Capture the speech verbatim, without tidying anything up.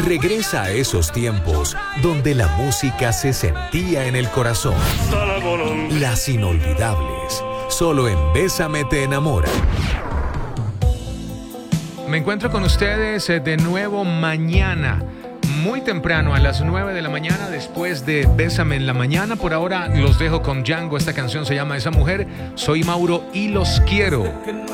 Regresa a esos tiempos donde la música se sentía en el corazón. Las inolvidables. Solo en Bésame te enamora. Me encuentro con ustedes de nuevo mañana, muy temprano, a las nueve de la mañana, después de Bésame en la mañana. Por ahora los dejo con Django. Esta canción se llama Esa Mujer. Soy Mauro y los quiero.